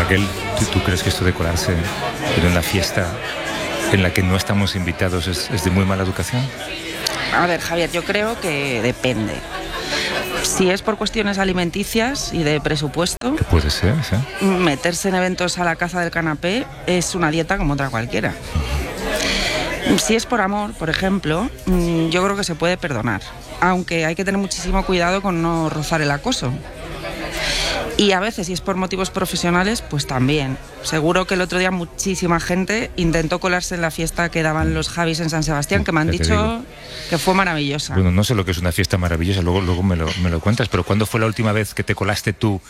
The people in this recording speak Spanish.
Raquel, ¿tú crees que esto de colarse en una fiesta en la que no estamos invitados es de muy mala educación? A ver, Javier, yo creo que depende. Si es por cuestiones alimenticias y de presupuesto, ¿Qué puede ser? ¿Sí? meterse en eventos a la caza del canapé es una dieta como otra cualquiera. Si es por amor, por ejemplo, yo creo que se puede perdonar, aunque hay que tener muchísimo cuidado con no rozar el acoso. Y a veces, si es por motivos profesionales, pues también. Seguro que el otro día muchísima gente intentó colarse en la fiesta que daban los Javis en San Sebastián, que me han dicho que fue maravillosa. Bueno, no sé lo que es una fiesta maravillosa, luego me lo cuentas, pero ¿cuándo fue la última vez que te colaste tú